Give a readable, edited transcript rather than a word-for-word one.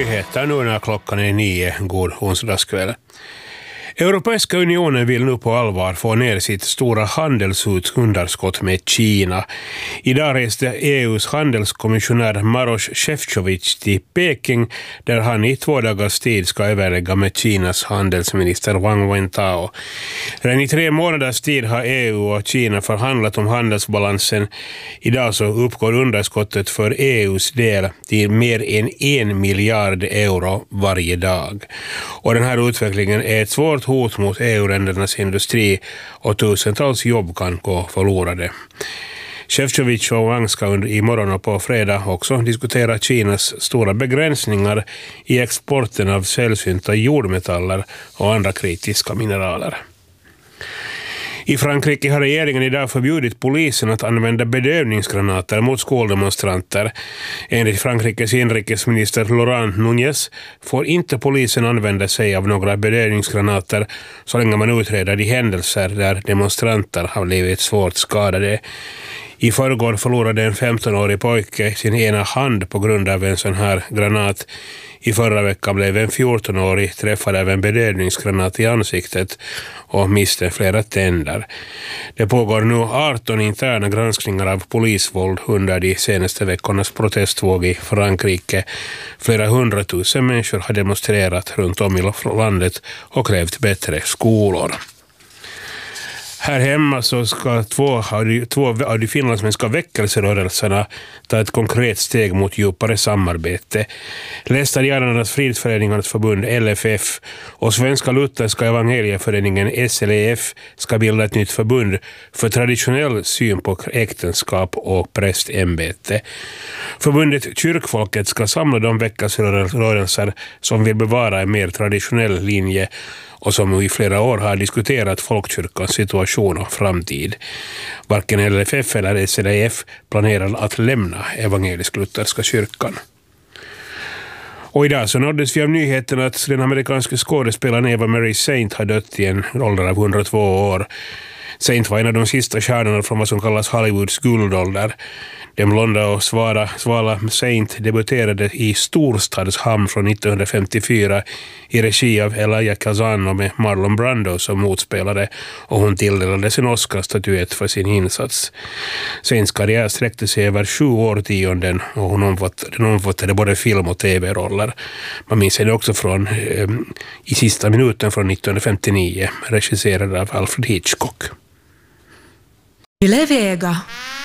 nyheter nu när klockan är 9. God onsdagskväll. Europeiska unionen vill nu på allvar få ner sitt stora handelsunderskott med Kina. Idag reste EUs handelskommissionär Maroš Šefčovič till Peking där han i 2 dagars tid ska överlägga med Kinas handelsminister Wang Wentao. Redan i 3 månaders tid har EU och Kina förhandlat om handelsbalansen. Idag så uppgår underskottet för EUs del till mer än 1 miljard euro varje dag. Och den här utvecklingen är ett svårt hot mot EU-ländernas industri och tusentals jobb kan gå förlorade. Šefčovič och Wang ska imorgon och på fredag också diskutera Kinas stora begränsningar i exporten av sällsynta jordmetaller och andra kritiska mineraler. I Frankrike har regeringen idag förbjudit polisen att använda bedövningsgranater mot skoldemonstranter. Enligt Frankrikes inrikesminister Laurent Nunez får inte polisen använda sig av några bedövningsgranater så länge man utreder de händelser där demonstranter har blivit svårt skadade. I förrgår förlorade en 15-årig pojke sin ena hand på grund av en sån här granat. I förra veckan blev en 14-årig träffad av en bedövningsgranat i ansiktet och miste flera tänder. Det pågår nu 18 interna granskningar av polisvåld under de senaste veckornas protestvåg i Frankrike. Flera 100 000 människor har demonstrerat runt om i landet och krävt bättre skolor. Här hemma så ska två av de finlandssvenska väckelserörelserna ta ett konkret steg mot djupare samarbete. Lästadianernas fridsföreningarnas förbund LFF och Svenska Lutherska Evangelieföreningen SLEF ska bilda ett nytt förbund för traditionell syn på äktenskap och prästämbete. Förbundet Kyrkfolket ska samla de väckelserörelser som vill bevara en mer traditionell linje och som i flera år har diskuterat folkkyrkans situation och framtid. Varken LFF eller SLEF planerar att lämna evangelisk-lutherska kyrkan. Och idag så nåddes vi av nyheten att den amerikanska skådespelaren Eva Marie Saint har dött i en ålder av 102 år. Saint var en av de sista stjärnorna från vad som kallas Hollywoods guldålder. Den blonda och svala Saint debuterade i Storstadshamn från 1954 i regi av Elia Kazan med Marlon Brando som motspelare och hon tilldelades en Oscar-statyett för sin insats. Saints karriär sträckte sig över 7 årtionden och hon omfattade både film- och tv-roller. Man minns henne också från I sista minuten från 1959, regisserad av Alfred Hitchcock. Yle Vega.